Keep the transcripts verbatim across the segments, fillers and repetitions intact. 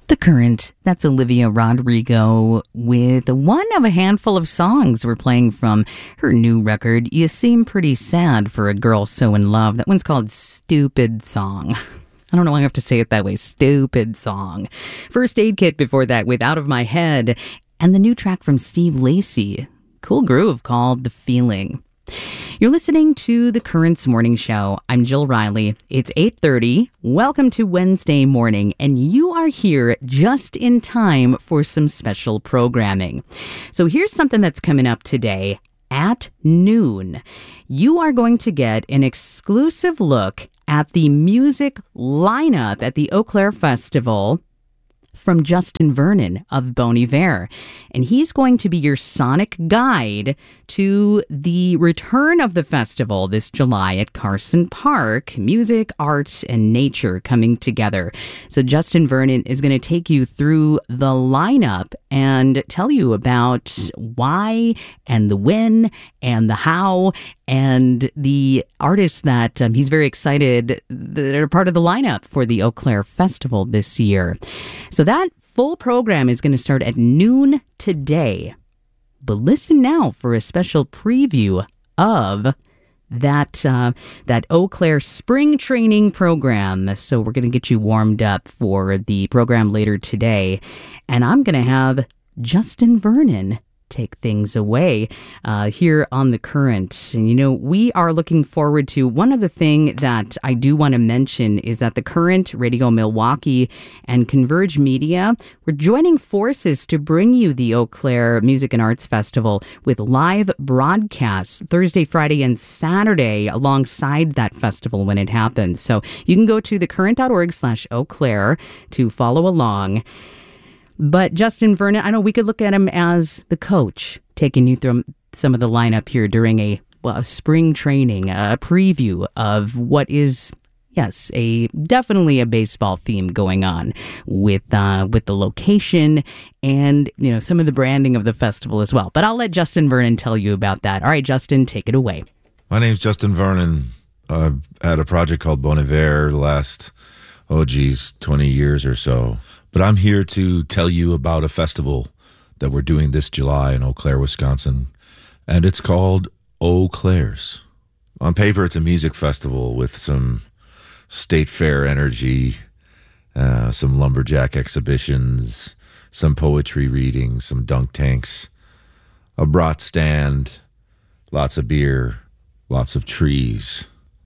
The Current, that's Olivia Rodrigo with one of a handful of songs we're playing from her new record, You Seem Pretty Sad for a Girl So in Love. That one's called Stupid Song. I don't know why I have to say it that way. Stupid Song. First Aid Kit before that with Out of My Head. And the new track from Steve Lacy, cool groove called The Feeling. You're listening to The Currents Morning Show. I'm Jill Riley. It's eight thirty. Welcome to Wednesday morning, and you are here just in time for some special programming. So here's something that's coming up today at noon. You are going to get an exclusive look at the music lineup at the Eau Claire Festival from Justin Vernon of Bon Iver. And he's going to be your sonic guide to the return of the festival this July at Carson Park. Music, arts, and nature coming together. So Justin Vernon is going to take you through the lineup and tell you about why and the when and the how and the artists that um, he's very excited that are part of the lineup for the Eau Claire Festival this year. So that full program is going to start at noon today. But listen now for a special preview of that uh, that Eau Claire spring training program. So we're going to get you warmed up for the program later today. And I'm going to have Justin Vernon take things away uh, here on The Current. And, you know, we are looking forward to one other thing that I do want to mention is that The Current, Radio Milwaukee, and Converge Media, we're joining forces to bring you the Eau Claire Music and Arts Festival with live broadcasts Thursday, Friday, and Saturday alongside that festival when it happens. So you can go to thecurrent.org slash Eau Claire to follow along. But Justin Vernon, I know we could look at him as the coach, taking you through some of the lineup here during a, well, a spring training, a preview of what is, yes, a definitely a baseball theme going on with uh, with the location and, you know, some of the branding of the festival as well. But I'll let Justin Vernon tell you about that. All right, Justin, take it away. My name's Justin Vernon. I've had a project called Bon Iver the last, oh geez, twenty years or so. But I'm here to tell you about a festival that we're doing this July in Eau Claire, Wisconsin, and it's called Eau Claire's. On paper, it's a music festival with some state fair energy, uh, some lumberjack exhibitions, some poetry readings, some dunk tanks, a brat stand, lots of beer, lots of trees.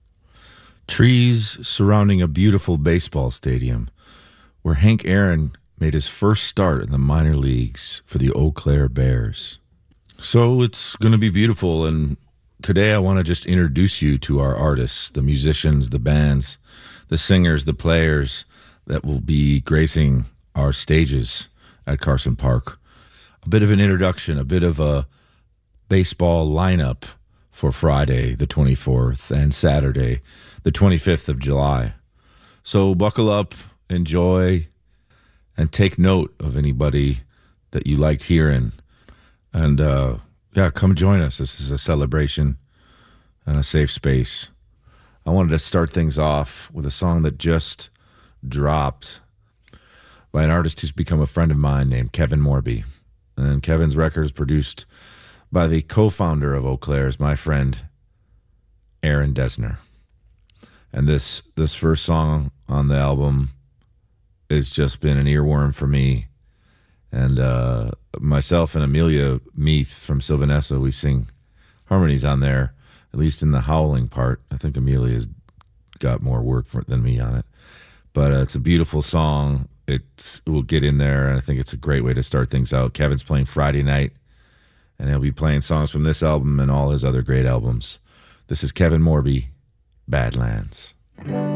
Trees surrounding a beautiful baseball stadium where Hank Aaron made his first start in the minor leagues for the Eau Claire Bears. So it's going to be beautiful, and today I want to just introduce you to our artists, the musicians, the bands, the singers, the players that will be gracing our stages at Carson Park. A bit of an introduction, a bit of a baseball lineup for Friday, the twenty-fourth, and Saturday, the twenty-fifth of July. So buckle up, enjoy, and take note of anybody that you liked hearing. And, uh, yeah, come join us. This is a celebration and a safe space. I wanted to start things off with a song that just dropped by an artist who's become a friend of mine named Kevin Morby. And Kevin's record is produced by the co-founder of Eau Claire's, my friend, Aaron Dessner. And this this first song on the album has just been an earworm for me. And uh, myself and Amelia Meath from Sylvanessa, we sing harmonies on there, at least in the howling part. I think Amelia's got more work for, than me on it. But uh, it's a beautiful song. It's, it will get in there, and I think it's a great way to start things out. Kevin's playing Friday night, and he'll be playing songs from this album and all his other great albums. This is Kevin Morby, Badlands.